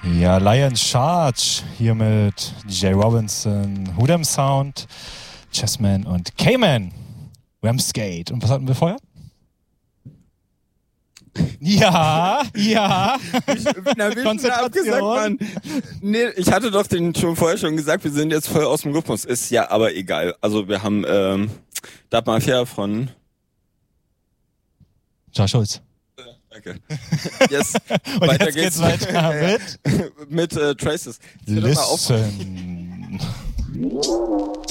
Ja, Lion Charge hier mit DJ Robinson, Hoodem Sound, Chessman und Cayman, Ramsgate. Und was hatten wir vorher? Ja. Konzentration. Nee, ich hatte doch den schon vorher schon gesagt, wir sind jetzt voll aus dem Rhythmus. Ist ja aber egal. Also wir haben Dub Mafia von Charles Schulz. Danke. Yes. Und weiter jetzt geht's weiter mit Traces. Listen.